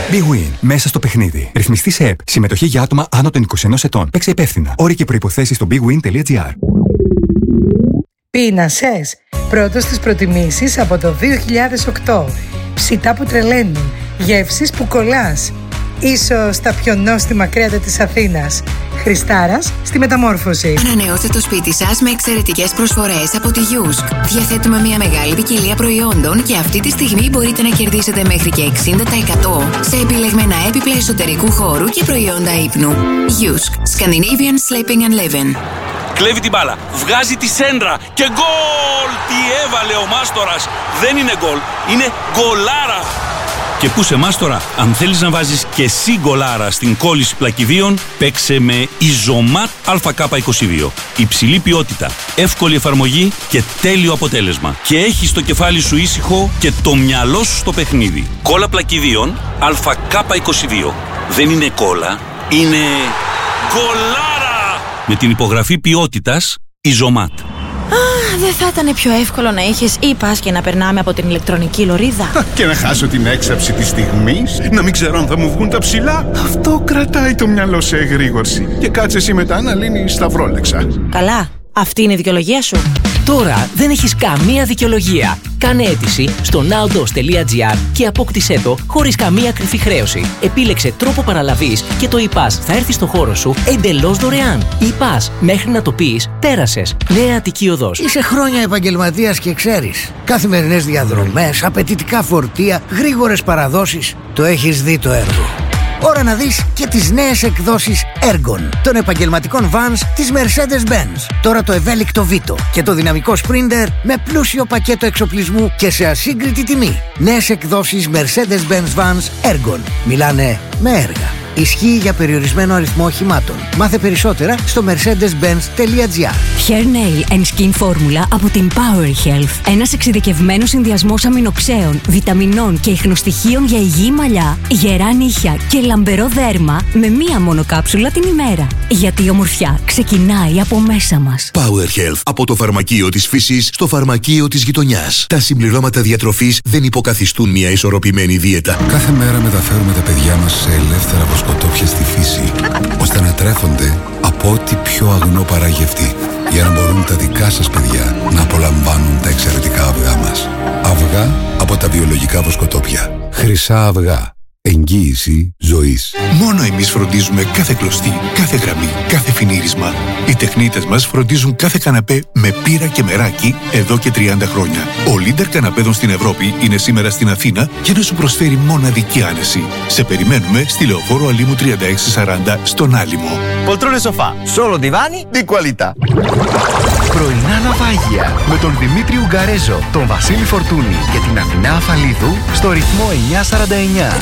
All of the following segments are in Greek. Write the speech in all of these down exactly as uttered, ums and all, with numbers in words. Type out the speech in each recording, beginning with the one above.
BWIN. Μέσα στο παιχνίδι. Ρυθμιστή σε ΕΠ. Συμμετοχή για άτομα άνω των είκοσι ένα ετών. Παίξε υπεύθυνα. Όροι και προϋποθέσεις στο μπι γουίν τελεία τζι άρ. Πίνασες. Πρώτος στις προτιμήσεις από το δύο χιλιάδες οκτώ. Ψητά που τρελαίνουν. Γεύσεις που κολλάς. Ίσως τα πιο νόστιμα κρέατα της Αθήνας. Χριστάρας στη Μεταμόρφωση. Ανανεώστε το σπίτι σας με εξαιρετικές προσφορές από τη Γιούσκ. Διαθέτουμε μια μεγάλη ποικιλία προϊόντων και αυτή τη στιγμή μπορείτε να κερδίσετε μέχρι και εξήντα τοις εκατό σε επιλεγμένα έπιπλα εσωτερικού χώρου και προϊόντα ύπνου. Γιούσκ. Scandinavian Sleeping and Living. Κλέβει την μπάλα, βγάζει τη σέντρα και γκολ! Τι έβαλε ο Μάστορας! Δεν είναι γκολ, είναι γκολάρα! Και πού σε Μάστορα, αν θέλεις να βάζεις και εσύ γκολάρα στην κόλληση πλακιδίων, παίξε με Ιζωμάτ Α Κ είκοσι δύο. Υψηλή ποιότητα, εύκολη εφαρμογή και τέλειο αποτέλεσμα. Και έχεις το κεφάλι σου ήσυχο και το μυαλό σου στο παιχνίδι. Κόλλα πλακιδίων Α Κ είκοσι δύο. Δεν είναι κόλλα, είναι γκολάρα! Με την υπογραφή ποιότητας Ιζωμάτ. Α, δεν θα ήταν πιο εύκολο να είχες ή-πας και να περνάμε από την ηλεκτρονική λωρίδα? Και να χάσω την έξαψη της στιγμής, να μην ξέρω αν θα μου βγουν τα ψηλά. Αυτό κρατάει το μυαλό σε εγρήγορση. Και κάτσε εσύ μετά να λύνεις τα βρόλεξα. Καλά, αυτή είναι η δικαιολογία σου. Τώρα δεν έχεις καμία δικαιολογία. Κάνε αίτηση στο nowdos τελεία τζι άρ και απόκτησέ το χωρίς καμία κρυφή χρέωση. Επίλεξε τρόπο παραλαβής και το e-pass θα έρθει στο χώρο σου εντελώς δωρεάν. e-pass, μέχρι να το πεις, πέρασες. Νέα Αττική Οδός. Είσαι χρόνια επαγγελματίας και ξέρεις. Καθημερινές διαδρομές, απαιτητικά φορτία, γρήγορες παραδόσεις. Το έχεις δει το έργο. Ώρα να δεις και τις νέες εκδόσεις Ergon των επαγγελματικών vans της Mercedes-Benz. Τώρα το ευέλικτο Vito και το δυναμικό Sprinter με πλούσιο πακέτο εξοπλισμού και σε ασύγκριτη τιμή. Νέες εκδόσεις Mercedes-Benz Vans Ergon. Μιλάνε με έργα. Ισχύει για περιορισμένο αριθμό οχημάτων. Μάθε περισσότερα στο mercedes benz τελεία τζι άρ. Hair Nail and Skin Formula από την Power Health. Ένας εξειδικευμένος συνδυασμός αμινοξέων, βιταμινών και ιχνοστοιχείων για υγιή μαλλιά, γερά νύχια και λαμπερό δέρμα με μία μόνο κάψουλα την ημέρα. Γιατί η ομορφιά ξεκινάει από μέσα μας. Power Health. Από το φαρμακείο της φύσης στο φαρμακείο της γειτονιάς. Τα συμπληρώματα διατροφής δεν υποκαθιστούν μια ισορροπημένη δίαιτα. Κάθε μέρα μεταφέρουμε τα παιδιά μας σε ελεύθερα βοσκοτόπια στη φύση, ώστε να τρέφονται από ό,τι πιο αγνό παράγει αυτή, για να μπορούν τα δικά σας παιδιά να απολαμβάνουν τα εξαιρετικά αυγά μας. Αυγά από τα βιολογικά βοσκοτόπια. Χρυσά αυγά. Εγγύηση ζωής. Μόνο εμείς φροντίζουμε κάθε κλωστή, κάθε γραμμή, κάθε φινίρισμα. Οι τεχνίτες μας φροντίζουν κάθε καναπέ με πύρα και μεράκι εδώ και τριάντα χρόνια. Ο Leader καναπέδων στην Ευρώπη είναι σήμερα στην Αθήνα για να σου προσφέρει μοναδική άνεση. Σε περιμένουμε στη Λεωφόρο Αλήμου τριάντα έξι σαράντα στον Άλυμο. Poltrone sofà, solo divani di qualità. Πρωινά ναυάγια με τον Δημήτρη Ουγγαρέζο, τον Βασίλη Φορτούνη και την Αθηνά Αφαλίδου στο ρυθμό εννιά σαράντα εννιά.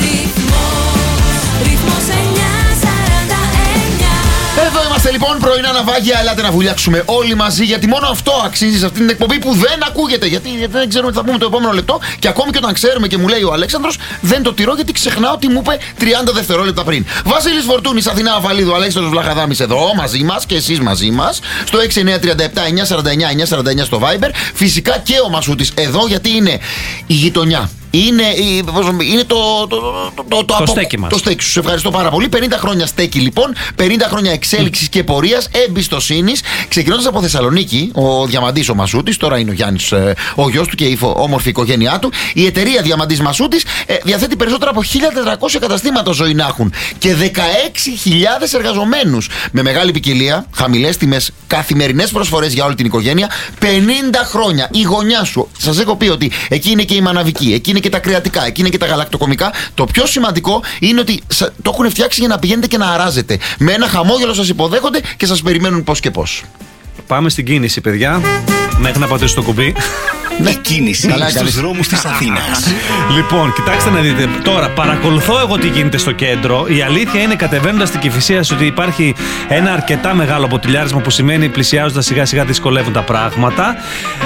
Εδώ είμαστε λοιπόν, πρωινά ναυάγια. Ελάτε να βουλιάξουμε όλοι μαζί, γιατί μόνο αυτό αξίζει σε αυτή την εκπομπή που δεν ακούγεται. Γιατί, γιατί δεν ξέρουμε τι θα πούμε το επόμενο λεπτό. Και ακόμη και όταν ξέρουμε και μου λέει ο Αλέξανδρος, δεν το τηρώ γιατί ξεχνάω τι μου είπε τριάντα δευτερόλεπτα πριν. Βασίλης Φορτούνης, Αθηνά Αφαλίδου, Αλέξανδρος Βλαχαδάμης εδώ μαζί μας και εσείς μαζί μας. Στο έξι εννιά τρία επτά εννιά σαράντα εννιά εννιά σαράντα εννιά στο Viber. Φυσικά και ο Μασούτης εδώ, γιατί είναι η γειτονιά. Είναι, είναι το, το, το, το, το, το στέκι μας. Το στέκι σου. Σε ευχαριστώ πάρα πολύ. πενήντα χρόνια στέκι λοιπόν. πενήντα χρόνια εξέλιξης mm. και πορείας, εμπιστοσύνης. Ξεκινώντας από Θεσσαλονίκη, ο Διαμαντής ο Μασούτης, τώρα είναι ο Γιάννης ο γιος του και η όμορφη οικογένειά του. Η εταιρεία Διαμαντής Μασούτης ε, διαθέτει περισσότερα από χίλια τετρακόσια καταστήματα ζωή να έχουν και δεκαέξι χιλιάδες εργαζομένους. Με μεγάλη ποικιλία, χαμηλές τιμές, καθημερινές προσφορές για όλη την οικογένεια. πενήντα χρόνια. Η γωνιά σου. Σας έχω πει ότι εκεί είναι και η μαναβική, εκεί είναι και τα κρεατικά, εκεί είναι και τα γαλακτοκομικά. Το πιο σημαντικό είναι ότι το έχουν φτιάξει για να πηγαίνετε και να αράζετε. Με ένα χαμόγελο σας υποδέχονται και σας περιμένουν πώς και πώς. Πάμε στην κίνηση, παιδιά. Μέχρι να πατήσω το κουμπί. Με κίνηση στους δρόμους της Αθήνας. Λοιπόν, κοιτάξτε να δείτε. Τώρα, παρακολουθώ εγώ τι γίνεται στο κέντρο. Η αλήθεια είναι, κατεβαίνοντας στην Κηφισίας, ότι υπάρχει ένα αρκετά μεγάλο ποτηλιάρισμα, που σημαίνει πλησιάζοντας σιγά σιγά δυσκολεύουν τα πράγματα.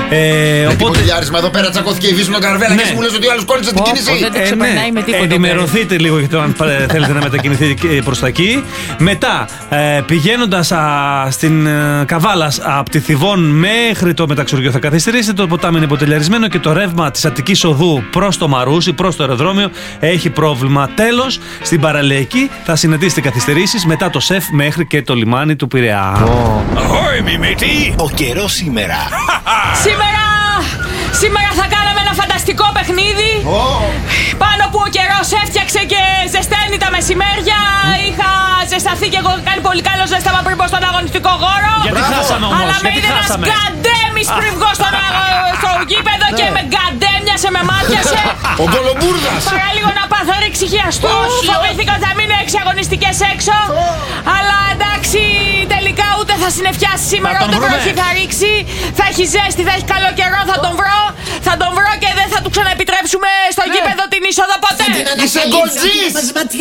Ε, οπότε. Τυπολιάρισμα εδώ πέρα τσακώθηκε η Βύσσινο Καρβέλα ναι. Και εσύ μου λες ότι ο άλλος κόλλησε την κίνηση. Δεν το ξεπερνάει με τίποτα. Ενημερωθείτε λίγο για το αν θέλετε να μετακινηθείτε προς τα εκεί. Μετά, ε, πηγαίνοντας στην ε, Καβάλα από τη Θηβών μέχρι το μεταξουργείο θα καθυστερήσετε. Το ποτάμι είναι υποτελειαρισμένο και το ρεύμα της Αττικής Οδού προς το Μαρούσι, προς το αεροδρόμιο, έχει πρόβλημα. Τέλος, στην παραλιακή θα συναντήσετε καθυστερήσεις μετά το ΣΕΦ μέχρι και το λιμάνι του Πειραιά. Ahoy, μιμητή! Ο καιρός σήμερα. Σήμερα! Σήμερα θα κάναμε ένα φανταστικό παιχνίδι. Oh. Πάνω που ο καιρός έφτιαξε και ζεσταίνει τα μεσημέρια. Είχα ζεσταθεί και εγώ κάνει πολύ καλό ζέσταμα πριν πω στον αγωνιστικό χώρο. Γιατί χάσαμε όμως, αλλά με γιατί είδε ένας χάσαμε. γκαντέμις πριν βγω στον αγω- στο γήπεδο και με γκαντέμιασε, με μάτιασε. Ο Κολομπούρδας. Παραλίγο να πάθω ρήξη χιαστού. Φοβήθηκα ότι θα μείνω έξι αγωνιστικές έξω. Αλλά εντάξει, τελικά ούτε θα συννεφιάσει σήμερα, ούτε βροχή θα ρίξει. Θα έχει ζέστη, θα έχει καλό καιρό, θα τον βρω. Θα τον βρω και δεν θα του ξαναεπιτρέψουμε στο γήπεδο την είσοδο ποτέ. Είσαι γκολτζής!